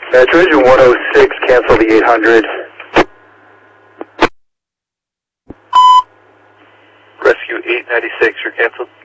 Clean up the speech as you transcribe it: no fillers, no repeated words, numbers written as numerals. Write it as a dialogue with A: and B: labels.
A: Trojan 106, cancel the 800.
B: Rescue 896, you're canceled.